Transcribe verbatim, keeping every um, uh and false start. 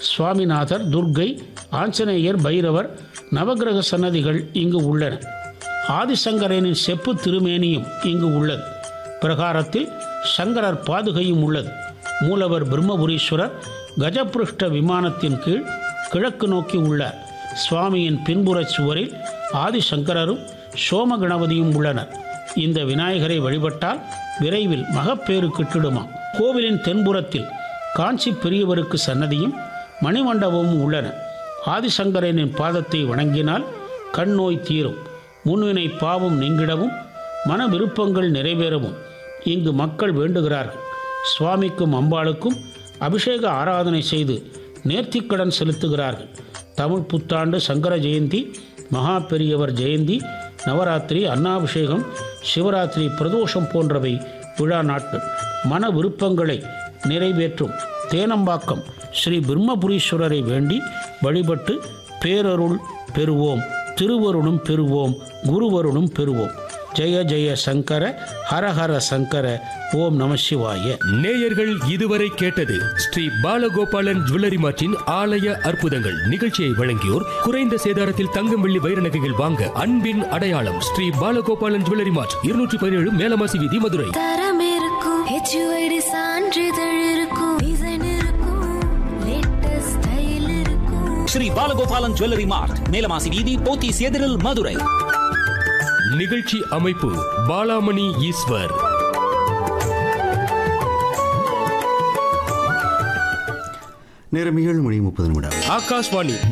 சுவாமிநாதர், துர்க்கை, ஆஞ்சநேயர், பைரவர், நவகிரக சன்னதிகள் இங்கு உள்ளன. ஆதிசங்கரனின் செப்பு திருமேனியும் இங்கு உள்ளது. பிரகாரத்தில் சங்கரர் பாதுகையும் உள்ளது. மூலவர் பிரம்மபுரீஸ்வரர் கஜபிருஷ்ட விமானத்தின் கீழ் கிழக்கு நோக்கி உள்ளார். சுவாமியின் பின்புற சுவரில் ஆதிசங்கரரும் சோமகணபதியும் உள்ளனர். இந்த விநாயகரை வழிபட்டால் விரைவில் மகப்பேறு கிட்டிடுமாம். கோவிலின் தென்புறத்தில் காஞ்சி பெரியவருக்கு சன்னதியும் மணிமண்டபமும் உள்ளன. ஆதிசங்கரனின் பாதத்தை வணங்கினால் கண் நோய் தீரும், முன்வினை பாவம் நீங்கிடவும் மன விருப்பங்கள் நிறைவேறவும் இங்கு மக்கள் வேண்டுகிறார்கள். சுவாமிக்கும் அம்பாளுக்கும் அபிஷேக ஆராதனை செய்து நேர்த்திக்கடன் செலுத்துகிறார்கள். தமிழ் புத்தாண்டு, சங்கர ஜெயந்தி, மகா பெரியவர் ஜெயந்தி, நவராத்திரி, அன்னாபிஷேகம், சிவராத்திரி, பிரதோஷம் போன்றவை விழா நாட்கள். மன விருப்பங்களை நிறைவேற்றும் தேனம்பாக்கம் ஸ்ரீ பிரம்மபுரீஸ்வரரை வேண்டி வழிபட்டு பேரருள் பெறுவோம், திருவருளும் பெறுவோம், குருவருளும் பெறுவோம். ஜெய ஜெய சங்கர, ஹரஹர சங்கர, ஓம் நம சிவாய. நேயர்கள் இதுவரை கேட்டது ஸ்ரீ பாலகோபாலன் ஜுவல்லரி மார்ட்டின் ஆலய அற்புதங்கள். நிகழ்ச்சியை வழங்கியோர் குறைந்த சேதாரத்தில் தங்கம், வெள்ளி, வைர நகைகள் வாங்க அன்பின் அடையாளம் ஸ்ரீ பாலகோபாலன் ஜுவல்லரி மார்ட், இருநூற்றி பதினேழு மேலமாசி வீதி, மதுரை. தரம் இருக்கும், ஹெச்யூஐடி சான்றிதழ் இருக்கும், டிசைன் இருக்கும், லேட்டஸ்ட் ஸ்டைல் இருக்கும். ஸ்ரீ பாலகோபாலன் ஜுவல்லரி மார்ட், மேலமாசி வீதி, போத்தீஸ் எதிரில், மதுரை. நிகழ்ச்சி அமைப்பு பாலாமணி ஈஸ்வர். நேரம் ஏழு மணி முப்பது நிமிடம். ஆகாஷ்வாணி